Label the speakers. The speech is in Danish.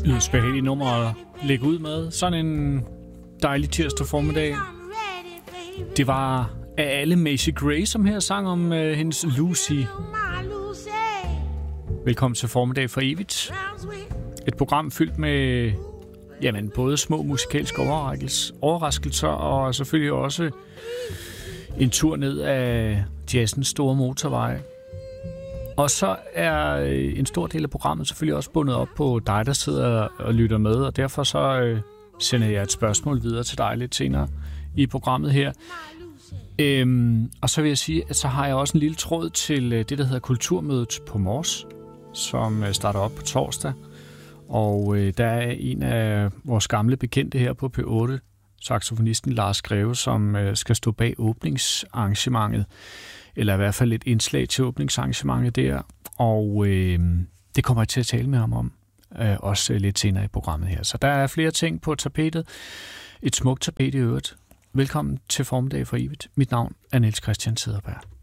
Speaker 1: Yderst behageligt nummer at lægge ud med. Sådan en dejlig tirsdag formiddag. Det var af alle Macy Gray, som her sang om hendes Lucy. Velkommen til Formiddag for evigt. Et program fyldt med både små musikalske overraskelser og selvfølgelig også en tur ned af jazzens store motorvej. Og så er en stor del af programmet selvfølgelig også bundet op på dig, der sidder og lytter med, og derfor så sender jeg et spørgsmål videre til dig lidt senere i programmet her. Og så vil jeg sige, at så har jeg også en lille tråd til det, der hedder Kulturmødet på Mors, som starter op på torsdag. Og der er en af vores gamle bekendte her på P8, saxofonisten Lars Greve, som skal stå bag åbningsarrangementet, eller i hvert fald et indslag til åbningsarrangementet der. Og det kommer jeg til at tale med ham om, også lidt senere i programmet her. Så der er flere ting på tapetet. Et smukt tapet i øvrigt. Velkommen til Formiddag for evigt. Mit navn er Niels Christian Cederberg.